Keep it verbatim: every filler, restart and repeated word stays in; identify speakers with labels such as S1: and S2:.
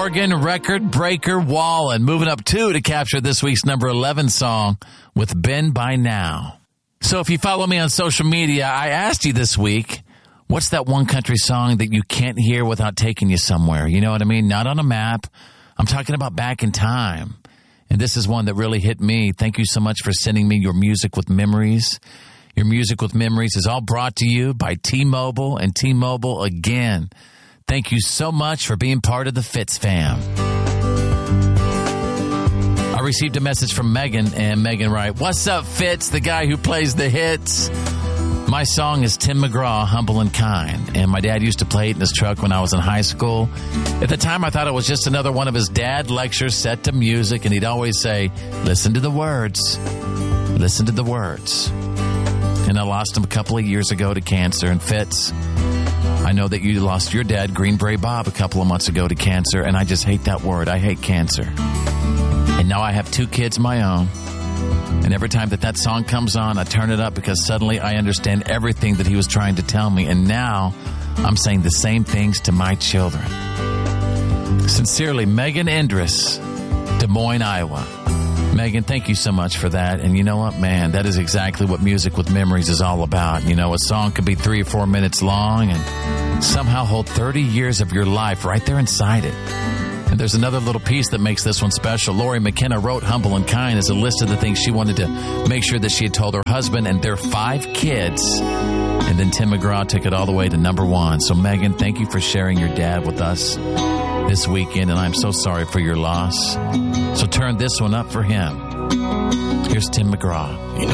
S1: Morgan record breaker Wallen, moving up two to capture this week's number eleven song with Ben By Now. So if you follow me on social media, I asked you this week, what's that one country song that you can't hear without taking you somewhere? You know what I mean? Not on a map. I'm talking about back in time. And this is one that really hit me. Thank you so much for sending me your music with memories. Your music with memories is all brought to you by T-Mobile and T-Mobile again. Thank you so much for being part of the Fitz fam. I received a message from Megan, and Megan writes, "What's up, Fitz, the guy who plays the hits? My song is Tim McGraw, Humble and Kind, and my dad used to play it in his truck when I was in high school. At the time, I thought it was just another one of his dad lectures set to music, and he'd always say, listen to the words, listen to the words. And I lost him a couple of years ago to cancer. And Fitz, I know that you lost your dad, Green Beret Bob, a couple of months ago to cancer, and I just hate that word. I hate cancer. And now I have two kids of my own. And every time that that song comes on, I turn it up because suddenly I understand everything that he was trying to tell me. And now I'm saying the same things to my children. Sincerely, Megan Endress, Des Moines, Iowa. Megan, thank you so much for that. And you know what, man, that is exactly what Music with Memories is all about. You know, a song could be three or four minutes long and somehow hold thirty years of your life right there inside it. And there's another little piece that makes this one special. Lori McKenna wrote Humble and Kind as a list of the things she wanted to make sure that she had told her husband and their five kids. And then Tim McGraw took it all the way to number one. So, Megan, thank you for sharing your dad with us this weekend, and I'm so sorry for your loss. So turn this one up for him. Here's Tim McGraw.
S2: You know